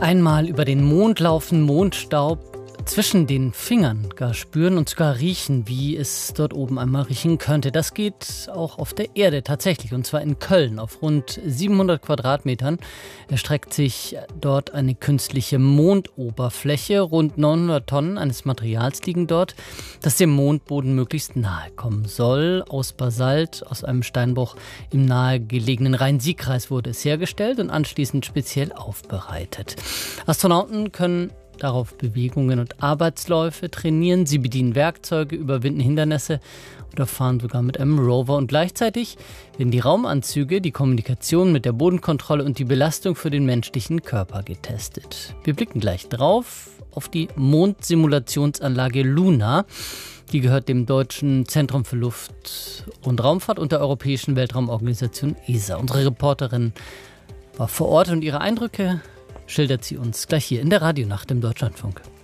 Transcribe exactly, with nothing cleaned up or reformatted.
Einmal über den Mond laufen, Mondstaub zwischen den Fingern gar spüren und sogar riechen, wie es dort oben einmal riechen könnte. Das geht auch auf der Erde tatsächlich, und zwar in Köln. Auf rund siebenhundert Quadratmetern erstreckt sich dort eine künstliche Mondoberfläche. Rund neunhundert Tonnen eines Materials liegen dort, das dem Mondboden möglichst nahe kommen soll. Aus Basalt, aus einem Steinbruch im nahegelegenen Rhein-Sieg-Kreis wurde es hergestellt und anschließend speziell aufbereitet. Astronauten können darauf Bewegungen und Arbeitsläufe trainieren. Sie bedienen Werkzeuge, überwinden Hindernisse oder fahren sogar mit einem Rover. Und gleichzeitig werden die Raumanzüge, die Kommunikation mit der Bodenkontrolle und die Belastung für den menschlichen Körper getestet. Wir blicken gleich drauf auf die Mondsimulationsanlage Luna. Die gehört dem Deutschen Zentrum für Luft- und Raumfahrt und der Europäischen Weltraumorganisation E S A. Unsere Reporterin war vor Ort und ihre Eindrücke schildert sie uns gleich hier in der Radionacht im Deutschlandfunk.